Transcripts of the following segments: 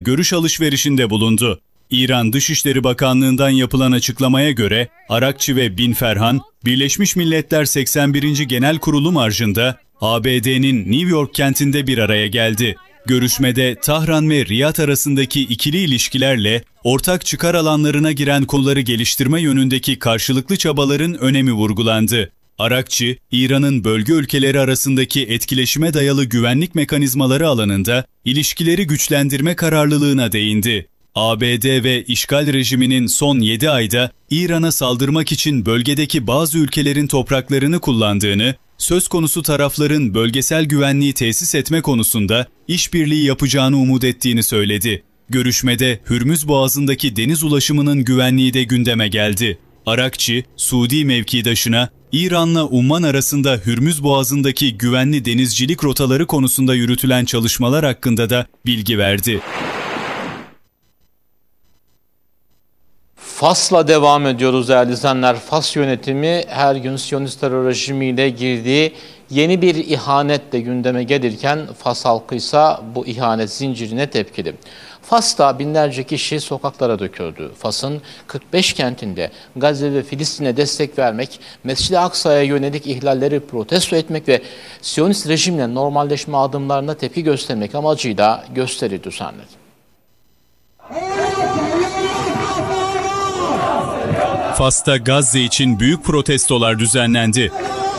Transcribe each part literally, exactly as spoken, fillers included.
görüş alışverişinde bulundu. İran Dışişleri Bakanlığı'ndan yapılan açıklamaya göre Arakçı ve Bin Ferhan, Birleşmiş Milletler seksen birinci Genel Kurulu marjında A B D'nin New York kentinde bir araya geldi. Görüşmede Tahran ve Riyad arasındaki ikili ilişkilerle ortak çıkar alanlarına giren konuları geliştirme yönündeki karşılıklı çabaların önemi vurgulandı. Arakçı, İran'ın bölge ülkeleri arasındaki etkileşime dayalı güvenlik mekanizmaları alanında ilişkileri güçlendirme kararlılığına değindi. A B D ve işgal rejiminin son yedi ayda İran'a saldırmak için bölgedeki bazı ülkelerin topraklarını kullandığını, söz konusu tarafların bölgesel güvenliği tesis etme konusunda işbirliği yapacağını umut ettiğini söyledi. Görüşmede Hürmüz Boğazı'ndaki deniz ulaşımının güvenliği de gündeme geldi. Arakçı, Suudi mevkidaşına İran'la Umman arasında Hürmüz Boğazı'ndaki güvenli denizcilik rotaları konusunda yürütülen çalışmalar hakkında da bilgi verdi. Fas'la devam ediyoruz değerli izleyenler. Fas yönetimi her gün Siyonist terör rejimiyle girdiği yeni bir ihanetle gündeme gelirken Fas halkı ise bu ihanet zincirine tepkili. Fas'ta binlerce kişi sokaklara döküldü. Fas'ın kırk beş kentinde Gazze ve Filistin'e destek vermek, Mescid-i Aksa'ya yönelik ihlalleri protesto etmek ve Siyonist rejimle normalleşme adımlarına tepki göstermek amacıyla gösteri düzenledi. Fas'ta Gazze için büyük protestolar düzenlendi.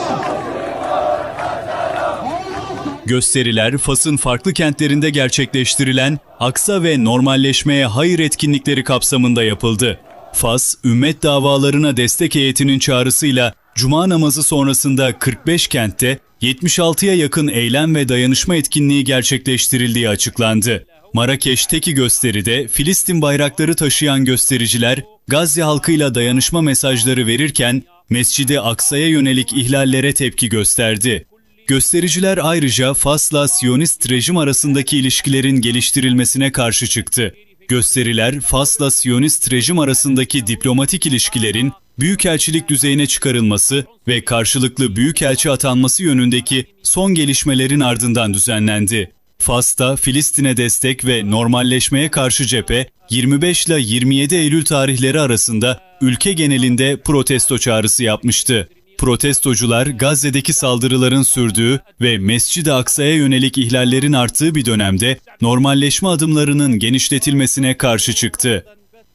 Gösteriler Fas'ın farklı kentlerinde gerçekleştirilen Aksa ve normalleşmeye hayır etkinlikleri kapsamında yapıldı. Fas, ümmet davalarına destek heyetinin çağrısıyla Cuma namazı sonrasında kırk beş kentte yetmiş altıya yakın eylem ve dayanışma etkinliği gerçekleştirildiği açıklandı. Marrakeş'teki gösteride Filistin bayrakları taşıyan göstericiler Gazze halkıyla dayanışma mesajları verirken Mescid-i Aksa'ya yönelik ihlallere tepki gösterdi. Göstericiler ayrıca Fas'la Siyonist rejim arasındaki ilişkilerin geliştirilmesine karşı çıktı. Gösteriler Fas'la Siyonist rejim arasındaki diplomatik ilişkilerin büyükelçilik düzeyine çıkarılması ve karşılıklı büyükelçi atanması yönündeki son gelişmelerin ardından düzenlendi. Fas'ta Filistin'e destek ve normalleşmeye karşı cephe yirmi beş ile yirmi yedi Eylül tarihleri arasında ülke genelinde protesto çağrısı yapmıştı. Protestocular Gazze'deki saldırıların sürdüğü ve Mescid-i Aksa'ya yönelik ihlallerin arttığı bir dönemde normalleşme adımlarının genişletilmesine karşı çıktı.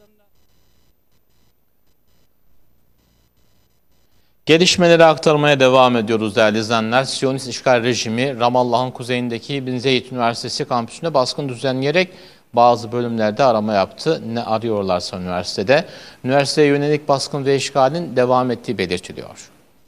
Gelişmeleri aktarmaya devam ediyoruz değerli izleyenler. Siyonist işgal rejimi Ramallah'ın kuzeyindeki Bin Zeyd Üniversitesi kampüsüne baskın düzenleyerek bazı bölümlerde arama yaptı. Ne arıyorlarsa üniversitede. Üniversiteye yönelik baskın ve işgalin devam ettiği belirtiliyor.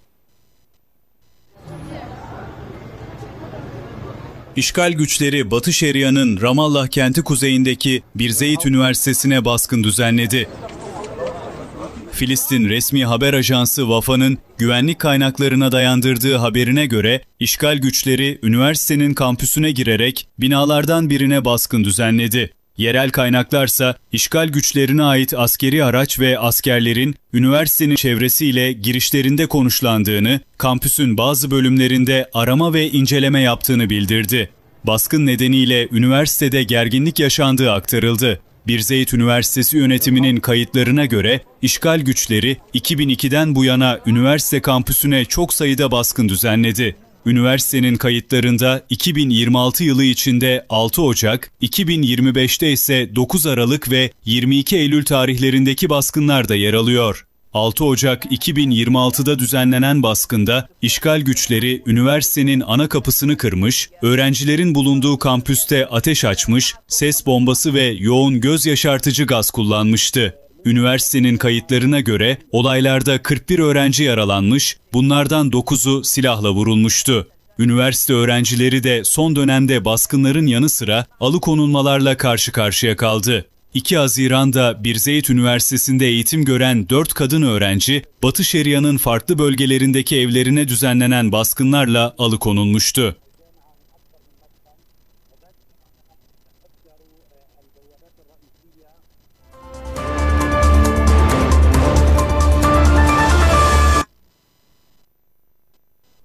İşgal güçleri Batı Şeria'nın Ramallah kenti kuzeyindeki Bir Zeyd Üniversitesi'ne baskın düzenledi. Filistin resmi haber ajansı Vafa'nın güvenlik kaynaklarına dayandırdığı haberine göre işgal güçleri üniversitenin kampüsüne girerek binalardan birine baskın düzenledi. Yerel kaynaklarsa işgal güçlerine ait askeri araç ve askerlerin üniversitenin çevresiyle girişlerinde konuşlandığını, kampüsün bazı bölümlerinde arama ve inceleme yaptığını bildirdi. Baskın nedeniyle üniversitede gerginlik yaşandığı aktarıldı. Bir Zeyd Üniversitesi yönetiminin kayıtlarına göre işgal güçleri iki bin ikiden bu yana üniversite kampüsüne çok sayıda baskın düzenledi. Üniversitenin kayıtlarında iki bin yirmi altı yılı içinde altı Ocak, iki bin yirmi beşte ise dokuz Aralık ve yirmi iki Eylül tarihlerindeki baskınlar da yer alıyor. altı Ocak iki bin yirmi altıda düzenlenen baskında işgal güçleri üniversitenin ana kapısını kırmış, öğrencilerin bulunduğu kampüste ateş açmış, ses bombası ve yoğun göz yaşartıcı gaz kullanmıştı. Üniversitenin kayıtlarına göre olaylarda kırk bir öğrenci yaralanmış, bunlardan dokuzu silahla vurulmuştu. Üniversite öğrencileri de son dönemde baskınların yanı sıra alıkonulmalarla karşı karşıya kaldı. iki Haziran'da Bir Zeyd Üniversitesi'nde eğitim gören dört kadın öğrenci, Batı Şeria'nın farklı bölgelerindeki evlerine düzenlenen baskınlarla alıkonulmuştu.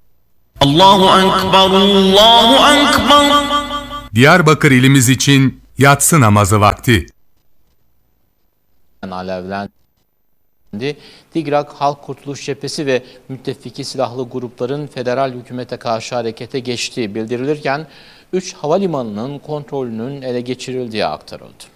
Allahu Ekber, Allahu Ekber. Diyarbakır ilimiz için Yatsı namazı vakti. Alevlendi. Tigray Halk Kurtuluş Cephesi ve müttefiki silahlı grupların federal hükümete karşı harekete geçtiği bildirilirken üç havalimanının kontrolünün ele geçirildiği aktarıldı.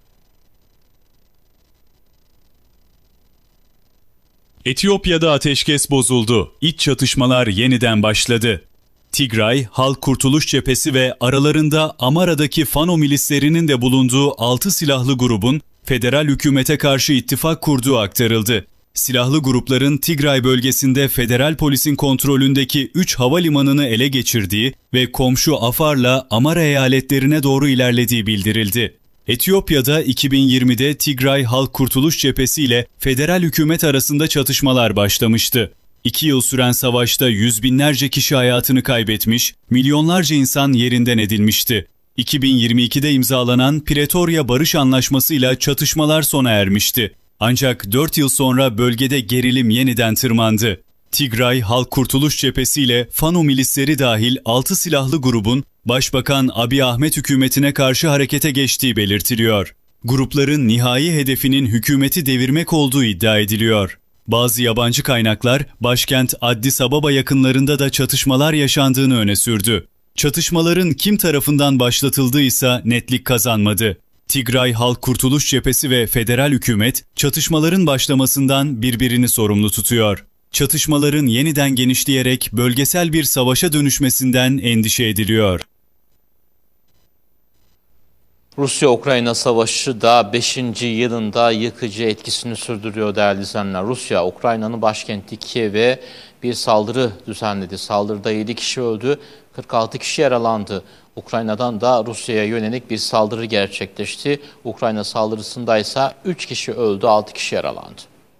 Etiyopya'da ateşkes bozuldu. İç çatışmalar yeniden başladı. Tigray Halk Kurtuluş Cephesi ve aralarında Amara'daki Fano milislerinin de bulunduğu altı silahlı grubun federal hükümete karşı ittifak kurduğu aktarıldı. Silahlı grupların Tigray bölgesinde federal polisin kontrolündeki üç havalimanını ele geçirdiği ve komşu Afar'la Amara eyaletlerine doğru ilerlediği bildirildi. Etiyopya'da iki bin yirmide Tigray Halk Kurtuluş Cephesi ile federal hükümet arasında çatışmalar başlamıştı. İki yıl süren savaşta yüz binlerce kişi hayatını kaybetmiş, milyonlarca insan yerinden edilmişti. iki bin yirmi ikide imzalanan Pretoria Barış Anlaşması'yla çatışmalar sona ermişti. Ancak dört yıl sonra bölgede gerilim yeniden tırmandı. Tigray Halk Kurtuluş Cephesi ile Fano milisleri dahil altı silahlı grubun Başbakan Abiy Ahmet hükümetine karşı harekete geçtiği belirtiliyor. Grupların nihai hedefinin hükümeti devirmek olduğu iddia ediliyor. Bazı yabancı kaynaklar başkent Addis Ababa yakınlarında da çatışmalar yaşandığını öne sürdü. Çatışmaların kim tarafından başlatıldığı ise netlik kazanmadı. Tigray Halk Kurtuluş Cephesi ve federal hükümet çatışmaların başlamasından birbirini sorumlu tutuyor. Çatışmaların yeniden genişleyerek bölgesel bir savaşa dönüşmesinden endişe ediliyor. Rusya-Ukrayna savaşı da beşinci yılında yıkıcı etkisini sürdürüyor değerli izleyenler. Rusya, Ukrayna'nın başkenti Kiev'e bir saldırı düzenledi. Saldırıda yedi kişi öldü, kırk altı kişi yaralandı. Ukrayna'dan da Rusya'ya yönelik bir saldırı gerçekleşti. Ukrayna saldırısında ise üç kişi öldü, altı kişi yaralandı.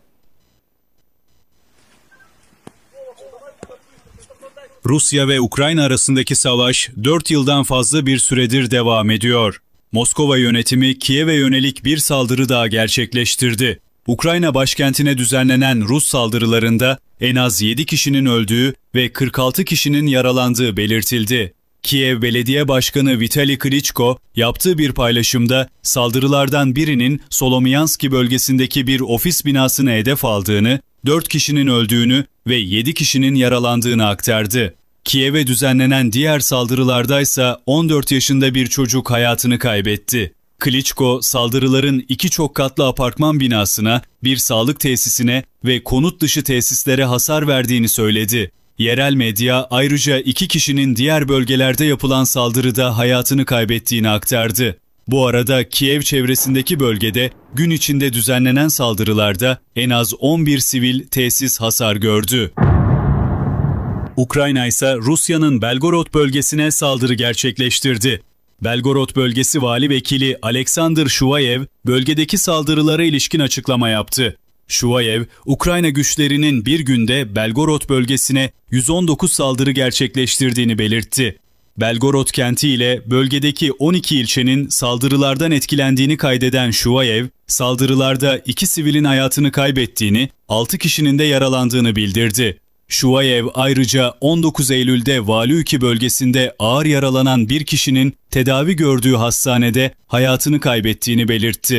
Rusya ve Ukrayna arasındaki savaş dört yıldan fazla bir süredir devam ediyor. Moskova yönetimi Kiev'e yönelik bir saldırı daha gerçekleştirdi. Ukrayna başkentine düzenlenen Rus saldırılarında en az yedi kişinin öldüğü ve kırk altı kişinin yaralandığı belirtildi. Kiev Belediye Başkanı Vitali Klitschko yaptığı bir paylaşımda saldırılardan birinin Solomyanski bölgesindeki bir ofis binasını hedef aldığını, dört kişinin öldüğünü ve yedi kişinin yaralandığını aktardı. Kiev'e düzenlenen diğer saldırılardaysa on dört yaşında bir çocuk hayatını kaybetti. Klitschko saldırıların iki çok katlı apartman binasına, bir sağlık tesisine ve konut dışı tesislere hasar verdiğini söyledi. Yerel medya ayrıca iki kişinin diğer bölgelerde yapılan saldırıda hayatını kaybettiğini aktardı. Bu arada Kiev çevresindeki bölgede gün içinde düzenlenen saldırılarda en az on bir sivil tesis hasar gördü. Ukrayna ise Rusya'nın Belgorod bölgesine saldırı gerçekleştirdi. Belgorod bölgesi vali vekili Alexander Shuvayev bölgedeki saldırılara ilişkin açıklama yaptı. Shuvayev, Ukrayna güçlerinin bir günde Belgorod bölgesine yüz on dokuz saldırı gerçekleştirdiğini belirtti. Belgorod kenti ile bölgedeki on iki ilçenin saldırılardan etkilendiğini kaydeden Shuvayev, saldırılarda iki sivilin hayatını kaybettiğini, altı kişinin de yaralandığını bildirdi. Shuvayev ayrıca on dokuz Eylül'de Valiuki bölgesinde ağır yaralanan bir kişinin tedavi gördüğü hastanede hayatını kaybettiğini belirtti.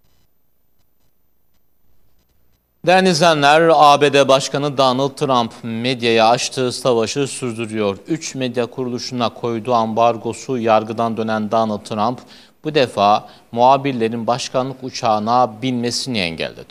Değerli izleyenler, A B D Başkanı Donald Trump medyaya açtığı savaşı sürdürüyor. Üç medya kuruluşuna koyduğu ambargosu yargıdan dönen Donald Trump bu defa muhabirlerin başkanlık uçağına binmesini engelledi.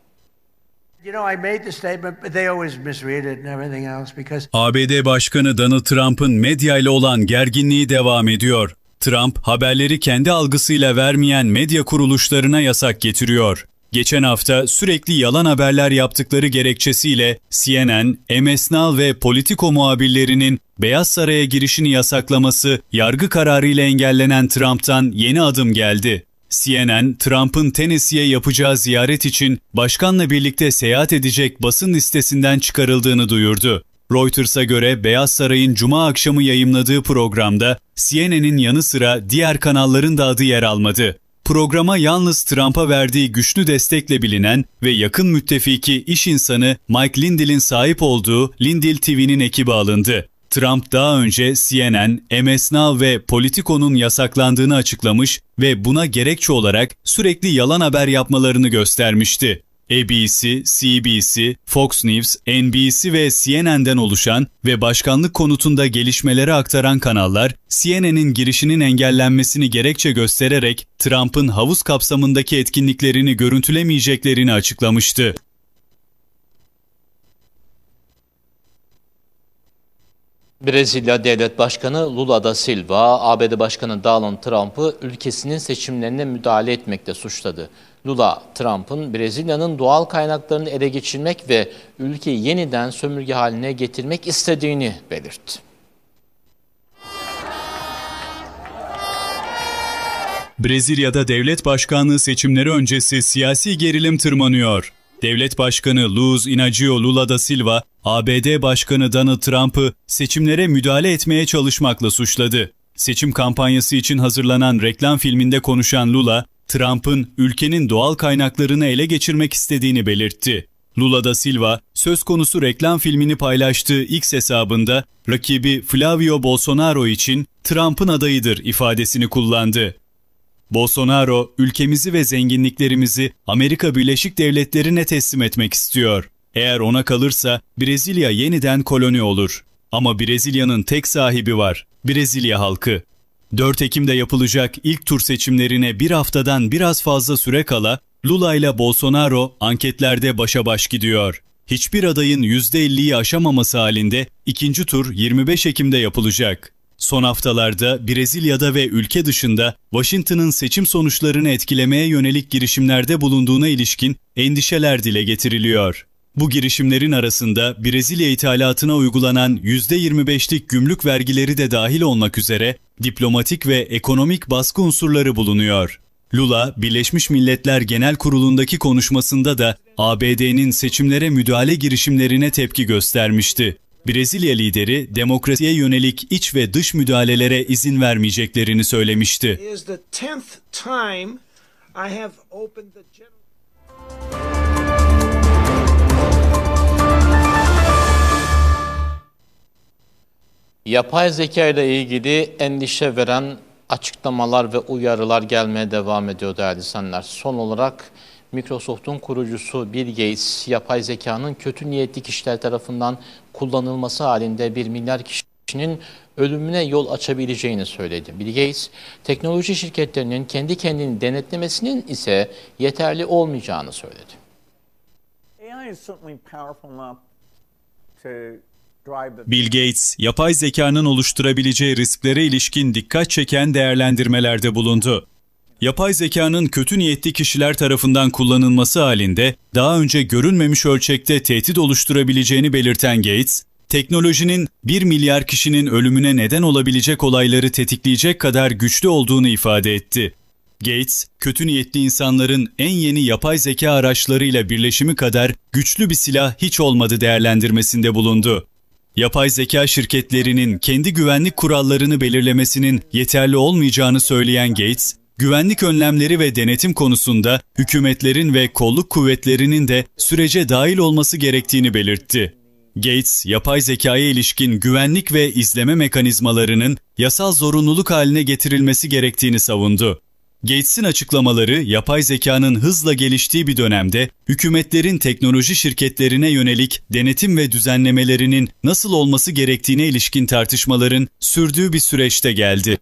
A B D Başkanı Donald Trump'ın medyayla olan gerginliği devam ediyor. Trump, haberleri kendi algısıyla vermeyen medya kuruluşlarına yasak getiriyor. Geçen hafta sürekli yalan haberler yaptıkları gerekçesiyle C N N, M S Now ve Politico muhabirlerinin Beyaz Saray'a girişini yasaklaması yargı kararıyla engellenen Trump'tan yeni adım geldi. C N N, Trump'ın Tennessee'ye yapacağı ziyaret için başkanla birlikte seyahat edecek basın listesinden çıkarıldığını duyurdu. Reuters'a göre Beyaz Saray'ın Cuma akşamı yayımladığı programda C N N'in yanı sıra diğer kanalların da adı yer almadı. Programa yalnız Trump'a verdiği güçlü destekle bilinen ve yakın müttefiki iş insanı Mike Lindell'in sahip olduğu Lindell T V'nin ekibi alındı. Trump daha önce C N N, M S Now ve Politico'nun yasaklandığını açıklamış ve buna gerekçe olarak sürekli yalan haber yapmalarını göstermişti. A B C, C B C, Fox News, N B C ve C N N'den oluşan ve başkanlık konutunda gelişmeleri aktaran kanallar, C N N'in girişinin engellenmesini gerekçe göstererek Trump'ın havuz kapsamındaki etkinliklerini görüntülemeyeceklerini açıklamıştı. Brezilya Devlet Başkanı Lula da Silva, A B D Başkanı Donald Trump'ı ülkesinin seçimlerine müdahale etmekle suçladı. Lula, Trump'ın Brezilya'nın doğal kaynaklarını ele geçirmek ve ülkeyi yeniden sömürge haline getirmek istediğini belirtti. Brezilya'da devlet başkanlığı seçimleri öncesi siyasi gerilim tırmanıyor. Devlet Başkanı Luiz Inácio Lula da Silva, A B D Başkanı Donald Trump'ı seçimlere müdahale etmeye çalışmakla suçladı. Seçim kampanyası için hazırlanan reklam filminde konuşan Lula, Trump'ın ülkenin doğal kaynaklarını ele geçirmek istediğini belirtti. Lula da Silva, söz konusu reklam filmini paylaştığı X hesabında rakibi Flavio Bolsonaro için Trump'ın adayıdır ifadesini kullandı. Bolsonaro, ülkemizi ve zenginliklerimizi Amerika Birleşik Devletleri'ne teslim etmek istiyor. Eğer ona kalırsa Brezilya yeniden koloni olur. Ama Brezilya'nın tek sahibi var, Brezilya halkı. dört Ekim'de yapılacak ilk tur seçimlerine bir haftadan biraz fazla süre kala Lula ile Bolsonaro anketlerde başa baş gidiyor. Hiçbir adayın yüzde elliyi aşamaması halinde ikinci tur yirmi beş Ekim'de yapılacak. Son haftalarda Brezilya'da ve ülke dışında Washington'ın seçim sonuçlarını etkilemeye yönelik girişimlerde bulunduğuna ilişkin endişeler dile getiriliyor. Bu girişimlerin arasında Brezilya ithalatına uygulanan yüzde yirmi beşlik gümrük vergileri de dahil olmak üzere diplomatik ve ekonomik baskı unsurları bulunuyor. Lula, Birleşmiş Milletler Genel Kurulu'ndaki konuşmasında da A B D'nin seçimlere müdahale girişimlerine tepki göstermişti. Brezilya lideri demokrasiye yönelik iç ve dış müdahalelere izin vermeyeceklerini söylemişti. Yapay zeka ile ilgili endişe veren açıklamalar ve uyarılar gelmeye devam ediyor değerli izleyenler. Son olarak Microsoft'un kurucusu Bill Gates, yapay zekanın kötü niyetli kişiler tarafından kullanılması halinde bir milyar kişinin ölümüne yol açabileceğini söyledi. Bill Gates, teknoloji şirketlerinin kendi kendini denetlemesinin ise yeterli olmayacağını söyledi. Bill Gates, yapay zekanın oluşturabileceği risklere ilişkin dikkat çeken değerlendirmelerde bulundu. Yapay zekanın kötü niyetli kişiler tarafından kullanılması halinde daha önce görünmemiş ölçekte tehdit oluşturabileceğini belirten Gates, teknolojinin bir milyar kişinin ölümüne neden olabilecek olayları tetikleyecek kadar güçlü olduğunu ifade etti. Gates, kötü niyetli insanların en yeni yapay zeka araçlarıyla birleşimi kadar güçlü bir silah hiç olmadı değerlendirmesinde bulundu. Yapay zeka şirketlerinin kendi güvenlik kurallarını belirlemesinin yeterli olmayacağını söyleyen Gates, güvenlik önlemleri ve denetim konusunda hükümetlerin ve kolluk kuvvetlerinin de sürece dahil olması gerektiğini belirtti. Gates, yapay zekaya ilişkin güvenlik ve izleme mekanizmalarının yasal zorunluluk haline getirilmesi gerektiğini savundu. Gates'in açıklamaları, yapay zekanın hızla geliştiği bir dönemde hükümetlerin teknoloji şirketlerine yönelik denetim ve düzenlemelerinin nasıl olması gerektiğine ilişkin tartışmaların sürdüğü bir süreçte geldi.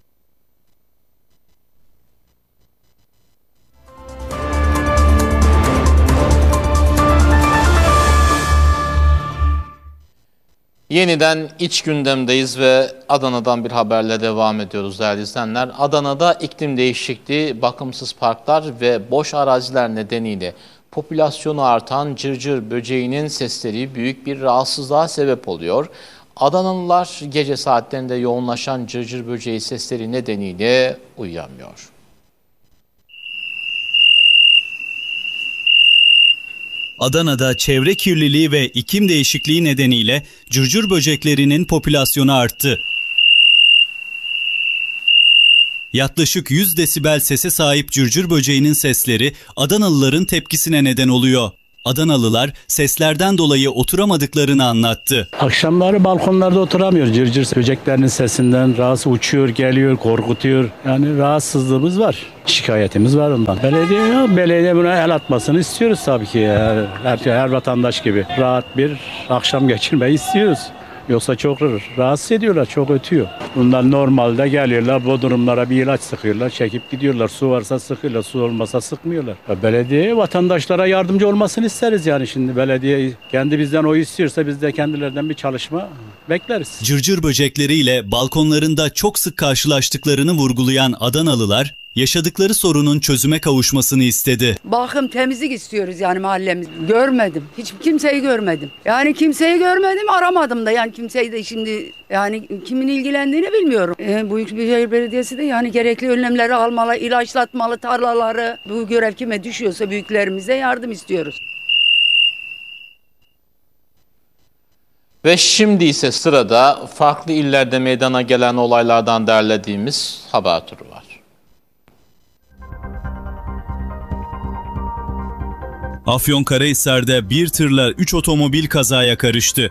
Yeniden iç gündemdeyiz ve Adana'dan bir haberle devam ediyoruz değerli izleyenler. Adana'da iklim değişikliği, bakımsız parklar ve boş araziler nedeniyle popülasyonu artan cırcır böceğinin sesleri büyük bir rahatsızlığa sebep oluyor. Adanalılar gece saatlerinde yoğunlaşan cırcır böceği sesleri nedeniyle uyuyamıyor. Adana'da çevre kirliliği ve iklim değişikliği nedeniyle cırcır böceklerinin popülasyonu arttı. Yaklaşık yüz desibel sese sahip cırcır böceğinin sesleri Adanalıların tepkisine neden oluyor. Adanalılar seslerden dolayı oturamadıklarını anlattı. Akşamları balkonlarda oturamıyor. Cırcır böceklerinin sesinden rahatsız, uçuyor, geliyor, korkutuyor. Yani rahatsızlığımız var. Şikayetimiz var ondan. Belediye ya, belediye buna el atmasını istiyoruz tabii ki. Her, her, her vatandaş gibi. Rahat bir akşam geçirmeyi istiyoruz. Yoksa çok rahatsız ediyorlar, çok ötüyor. Bunlar normalde geliyorlar, bodrumlara bir ilaç sıkıyorlar, çekip gidiyorlar. Su varsa sıkıyorlar, su olmasa sıkmıyorlar. Belediye vatandaşlara yardımcı olmasını isteriz yani şimdi. Belediye kendi bizden o istiyorsa biz de kendilerinden bir çalışma bekleriz. Cırcır böcekleriyle balkonlarında çok sık karşılaştıklarını vurgulayan Adanalılar, yaşadıkları sorunun çözüme kavuşmasını istedi. Bakım, temizlik istiyoruz yani mahallemiz. Görmedim. Hiç kimseyi görmedim. Yani kimseyi görmedim, aramadım da. Yani kimseyi de şimdi yani kimin ilgilendiğini bilmiyorum. E, Büyükşehir Belediyesi de yani gerekli önlemleri almalı, ilaçlatmalı tarlaları. Bu görev kime düşüyorsa büyüklerimize yardım istiyoruz. Ve şimdi ise sırada farklı illerde meydana gelen olaylardan derlediğimiz haber turu var. Afyonkarahisar'da bir tırla üç otomobil kazaya karıştı.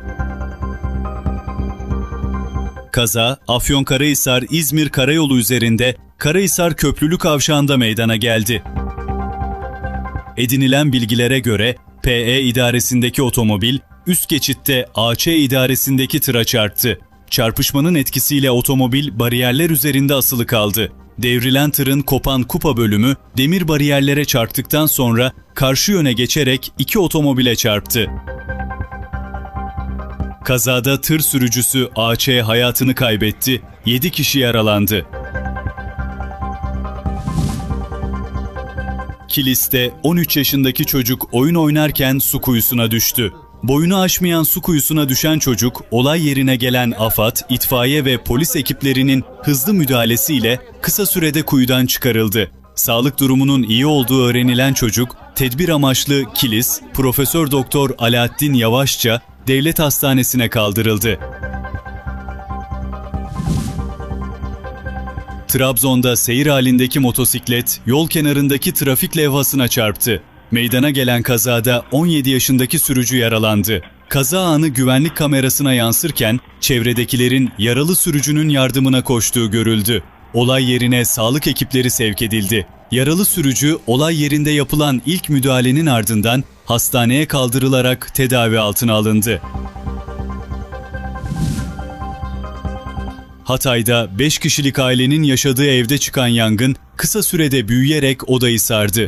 Kaza, Afyonkarahisar-İzmir karayolu üzerinde Karahisar Köprülü Kavşağı'nda meydana geldi. Edinilen bilgilere göre P E idaresindeki otomobil üst geçitte A Ç idaresindeki tıra çarptı. Çarpışmanın etkisiyle otomobil bariyerler üzerinde asılı kaldı. Devrilen tırın kopan kupa bölümü demir bariyerlere çarptıktan sonra karşı yöne geçerek iki otomobile çarptı. Kazada tır sürücüsü A Ç hayatını kaybetti, yedi kişi yaralandı. Kilis'te on üç yaşındaki çocuk oyun oynarken su kuyusuna düştü. Boyunu aşmayan su kuyusuna düşen çocuk, olay yerine gelen AFAD, itfaiye ve polis ekiplerinin hızlı müdahalesiyle kısa sürede kuyudan çıkarıldı. Sağlık durumunun iyi olduğu öğrenilen çocuk, tedbir amaçlı Kilis, Profesör Doktor Alaaddin Yavaşça Devlet Hastanesi'ne kaldırıldı. Trabzon'da seyir halindeki motosiklet, yol kenarındaki trafik levhasına çarptı. Meydana gelen kazada on yedi yaşındaki sürücü yaralandı. Kaza anı güvenlik kamerasına yansırken çevredekilerin yaralı sürücünün yardımına koştuğu görüldü. Olay yerine sağlık ekipleri sevk edildi. Yaralı sürücü olay yerinde yapılan ilk müdahalenin ardından hastaneye kaldırılarak tedavi altına alındı. Hatay'da beş kişilik ailenin yaşadığı evde çıkan yangın kısa sürede büyüyerek odayı sardı.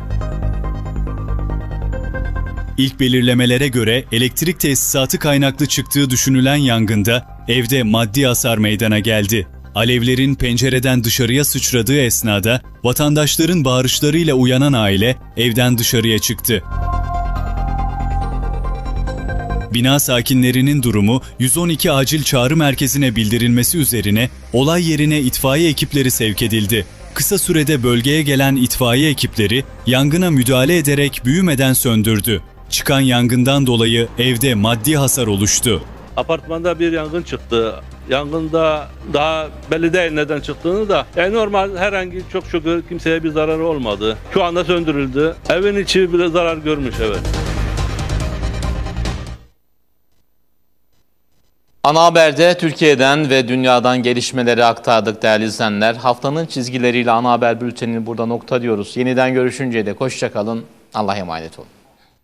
İlk belirlemelere göre elektrik tesisatı kaynaklı çıktığı düşünülen yangında evde maddi hasar meydana geldi. Alevlerin pencereden dışarıya sıçradığı esnada vatandaşların bağırışlarıyla uyanan aile evden dışarıya çıktı. Bina sakinlerinin durumu yüz on iki acil çağrı merkezine bildirilmesi üzerine olay yerine itfaiye ekipleri sevk edildi. Kısa sürede bölgeye gelen itfaiye ekipleri yangına müdahale ederek büyümeden söndürdü. Çıkan yangından dolayı evde maddi hasar oluştu. Apartmanda bir yangın çıktı. Yangında daha belli değil neden çıktığını da. Yani normal herhangi çok şükür kimseye bir zararı olmadı. Şu anda söndürüldü. Evin içi bile zarar görmüş, evet. Ana Haber'de Türkiye'den ve dünyadan gelişmeleri aktardık değerli izleyenler. Haftanın çizgileriyle Ana Haber bültenini burada nokta diyoruz. Yeniden görüşünceye dek hoşça kalın. Allah'a emanet olun.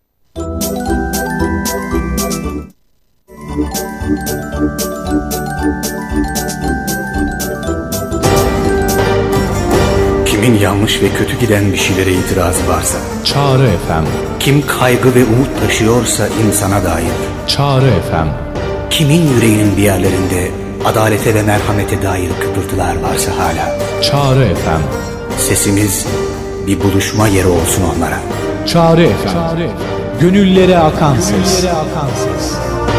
Kimin yanlış ve kötü giden bir şeylere itirazı varsa, Çağrı F M. Kim kaygı ve umut taşıyorsa insana dair, Çağrı F M. Kimin yüreğinin bir yerlerinde adalete ve merhamete dair kıpırtılar varsa hala, Çağrı F M. Sesimiz bir buluşma yeri olsun onlara. Çağrı F M. Gönüllere akan ses.